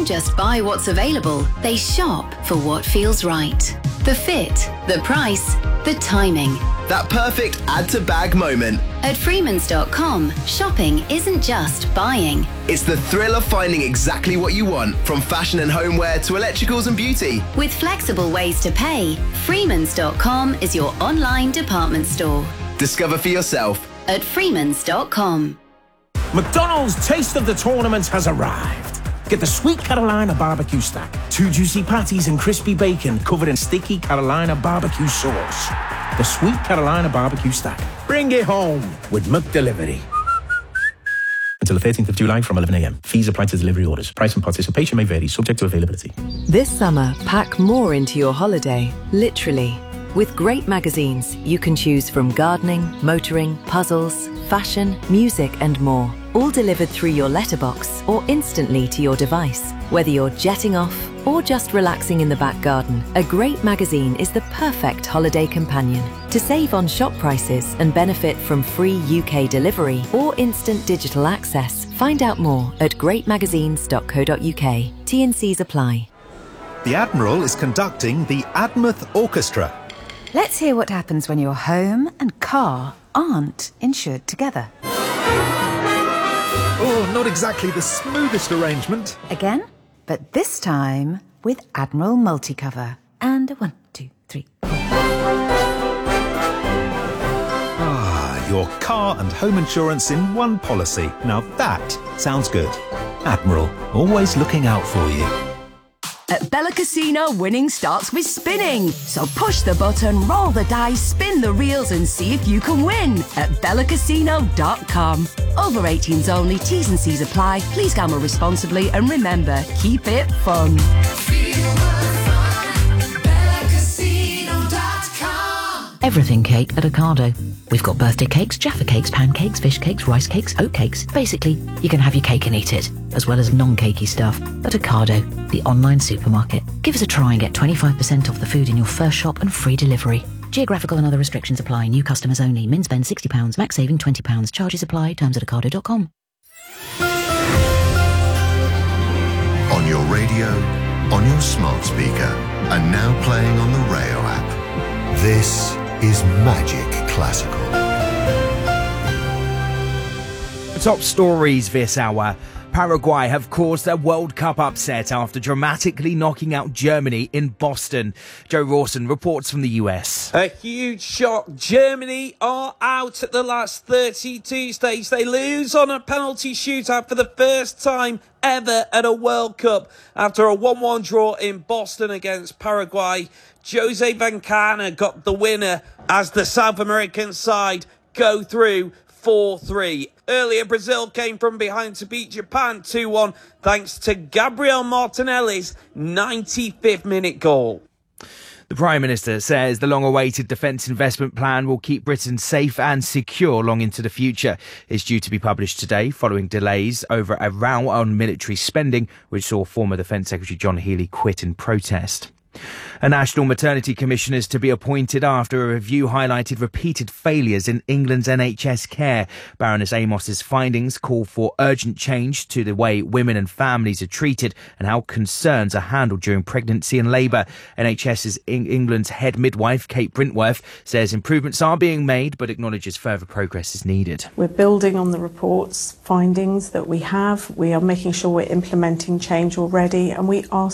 don't just buy what's available, they shop for what feels right. The fit, the price, the timing. That perfect add-to-bag moment. At Freemans.com, shopping isn't just buying. It's the thrill of finding exactly what you want, from fashion and homeware to electricals and beauty. With flexible ways to pay, Freemans.com is your online department store. Discover for yourself at Freemans.com. McDonald's Taste of the Tournament has arrived. Get the Sweet Carolina barbecue stack, 2 juicy patties and crispy bacon covered in sticky Carolina barbecue sauce. The Sweet Carolina barbecue stack. Bring it home with McDelivery. Until the 13th of July from 11 a.m. Fees apply to delivery orders. Price and participation may vary, subject to availability. This summer, pack more into your holiday, literally. With great magazines, you can choose from gardening, motoring, puzzles, fashion, music and more. All delivered through your letterbox or instantly to your device. Whether you're jetting off or just relaxing in the back garden, a great magazine is the perfect holiday companion. To save on shop prices and benefit from free UK delivery or instant digital access, find out more at greatmagazines.co.uk. T&Cs apply. The Admiral is conducting the Admouth Orchestra. Let's hear what happens when your home and car aren't insured together. Oh, not exactly the smoothest arrangement. Again, but this time with Admiral Multicover. And 1, 2, 3, 4. Ah, your car and home insurance in one policy. Now that sounds good. Admiral, always looking out for you. At Bella Casino, winning starts with spinning. So push the button, roll the dice, spin the reels and see if you can win at bellacasino.com. Over 18s only, T's and C's apply. Please gamble responsibly and remember, keep it fun. Everything cake at Ocado. We've got birthday cakes, Jaffa cakes, pancakes, fish cakes, rice cakes, oat cakes. Basically, you can have your cake and eat it, as well as non-cakey stuff. At Ocado, the online supermarket. Give us a try and get 25% off the food in your first shop and free delivery. Geographical and other restrictions apply. New customers only. Min spend £60. Max saving £20. Charges apply. Terms at ocado.com. On your radio, on your smart speaker, and now playing on the Rayo app. This is Magic Classical. The top stories this hour. Paraguay have caused a World Cup upset after dramatically knocking out Germany in Boston. Joe Rawson reports from the US. A huge shock. Germany are out at the last 32 stage. They lose on a penalty shootout for the first time ever at a World Cup after a 1-1 draw in Boston against Paraguay. Jose Vancana got the winner as the South American side go through 4-3. Earlier, Brazil came from behind to beat Japan 2-1 thanks to Gabriel Martinelli's 95th minute goal. The Prime Minister says the long-awaited defence investment plan will keep Britain safe and secure long into the future. It's due to be published today following delays over a row on military spending, which saw former Defence Secretary John Healey quit in protest. A National Maternity Commission is to be appointed after a review highlighted repeated failures in England's NHS care. Baroness Amos's findings call for urgent change to the way women and families are treated and how concerns are handled during pregnancy and labour. NHS's England's head midwife, Kate Brintworth, says improvements are being made but acknowledges further progress is needed. We're building on the report's findings that we have. We are making sure we're implementing change already, and we are